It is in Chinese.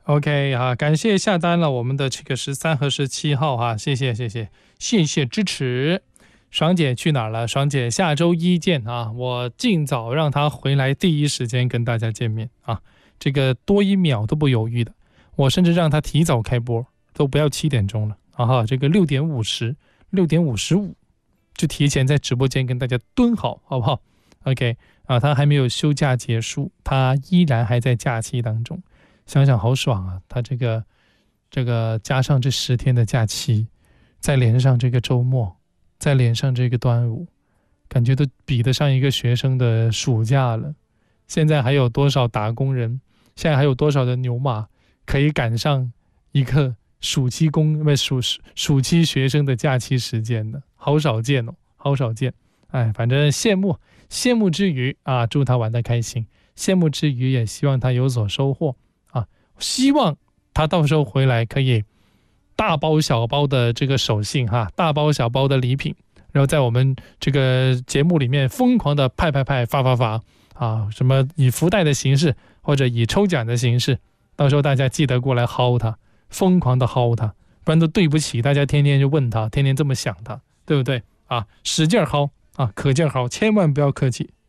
OK 啊，感谢下单了我们的这个13和17号哈，谢谢支持。爽姐去哪儿了？爽姐下周一见啊！我尽早让她回来，第一时间跟大家见面啊！这个多一秒都不犹豫的，我甚至让她提早开播，都不要7点钟了啊哈！这个6点50、6点55就提前在直播间跟大家蹲好，好不好 ？OK 啊，她还没有休假结束，她依然还在假期当中。想想好爽啊！他这个加上这10天的假期，再连上这个周末，再连上这个端午，感觉都比得上一个学生的暑假了。现在还有多少打工人？现在还有多少的牛马可以赶上一个暑期学生的假期时间呢？好少见哦，好少见。哎，反正羡慕之余啊，祝他玩得开心；羡慕之余，也希望他有所收获。希望他到时候回来可以大包小包的这个手信哈，大包小包的礼品，然后在我们这个节目里面疯狂的发啊，什么以福袋的形式或者以抽奖的形式，到时候大家记得过来薅他，疯狂的薅他，不然都对不起大家，天天就问他，天天这么想他，对不对啊？使劲薅啊，可劲薅，千万不要客气。